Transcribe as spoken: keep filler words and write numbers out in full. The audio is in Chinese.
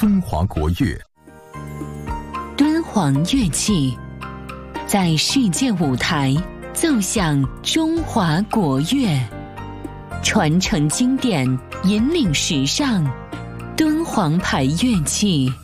中华国乐。 敦煌乐器在世界舞台奏响中华国乐，传承经典，引领时尚。敦煌牌乐器